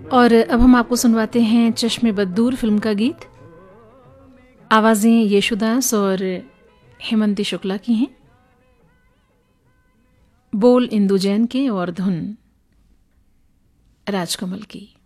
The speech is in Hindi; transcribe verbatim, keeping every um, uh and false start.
और अब हम आपको सुनवाते हैं चश्मे बद्दूर फिल्म का गीत। आवाज़ें येशुदास और हेमंती शुक्ला की हैं, बोल इंदु जैन के और धुन राजकमल की।